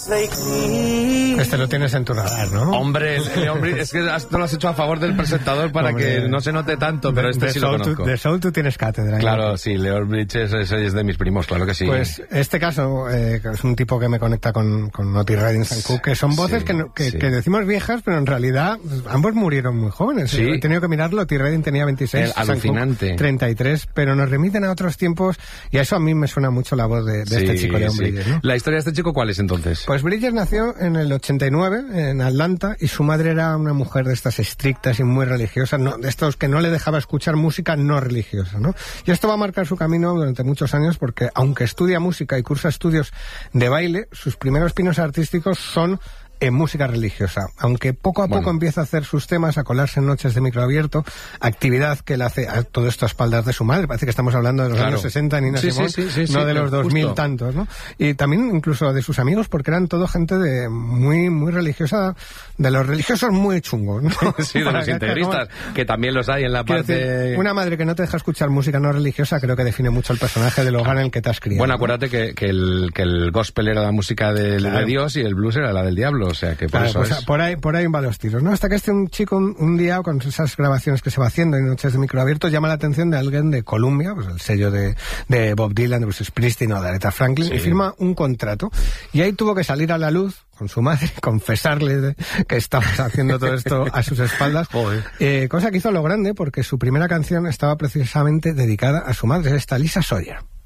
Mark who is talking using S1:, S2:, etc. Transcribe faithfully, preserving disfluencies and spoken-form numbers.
S1: Este lo tienes en tu radar, ¿no?
S2: Hombre, Leon Bridges, es que has- no lo has hecho a favor del presentador para
S1: Hombre,
S2: que no se note tanto, pero este
S1: de
S2: sí lo
S1: Soul
S2: conozco.
S1: tú- de Soul tú tienes cátedra.
S2: Claro,
S1: ¿no?
S2: sí, Leon Bridges es, es de mis primos, claro que sí.
S1: Pues este caso, eh, que es un tipo que me conecta con, con Otis Redding and Cook, que son voces
S2: Sí,
S1: que, no- que,
S2: sí.
S1: que decimos viejas, pero en realidad pues, ambos murieron muy jóvenes.
S2: Sí.
S1: He tenido que mirarlo, Otis Redding tenía veintiséis,
S2: El
S1: Sam Cooke
S2: alucinante.
S1: treinta y tres, pero nos remiten a otros tiempos y a eso a mí me suena mucho la voz de, de
S2: Sí,
S1: este chico Leon
S2: sí.
S1: Bridges, ¿no?
S2: La historia de este chico, ¿cuál es entonces?
S1: Pues Bridges nació en el ochenta y nueve en Atlanta y su madre era una mujer de estas estrictas y muy religiosas, no, de estos que no le dejaba escuchar música no religiosa, ¿no? Y esto va a marcar su camino durante muchos años porque aunque estudia música y cursa estudios de baile, sus primeros pinos artísticos son en música religiosa, aunque poco a
S2: Bueno.
S1: poco empieza a hacer sus temas, a colarse en noches de microabierto, actividad que él hace a todo esto a espaldas de su madre. Parece que estamos hablando de los
S2: Claro.
S1: años sesenta, Nina
S2: Sí,
S1: Simone,
S2: sí, sí, sí,
S1: no
S2: sí,
S1: de los dos mil
S2: justo.
S1: tantos, ¿no? Y también incluso de sus amigos, porque eran todo gente de muy muy religiosa, de los religiosos muy chungos, ¿no?
S2: Sí, de
S1: Para
S2: los
S1: que-
S2: integristas, que también los hay en la
S1: Quiero
S2: parte...
S1: decir, una madre que no te deja escuchar música no religiosa creo que define mucho el personaje del hogar en el que te has criado.
S2: Bueno,
S1: ¿no?
S2: acuérdate que, que, el, que el gospel era la música de,
S1: Claro.
S2: de Dios y el blues era la del diablo, o sea que por
S1: Claro,
S2: eso
S1: pues,
S2: es...
S1: por ahí por ahí van los tiros, ¿no? Hasta que este un chico un, un día con esas grabaciones que se va haciendo en noches de microabierto llama la atención de alguien de Columbia, pues el sello de, de Bob Dylan, de Bruce Springsteen o de Aretha Franklin,
S2: Sí.
S1: y firma un contrato. Y ahí tuvo que salir a la luz con su madre, confesarle de- que estaba haciendo todo esto a sus espaldas.
S2: Joder.
S1: Eh, cosa que hizo a lo grande porque su primera canción estaba precisamente dedicada a su madre, esta Lisa Sawyer.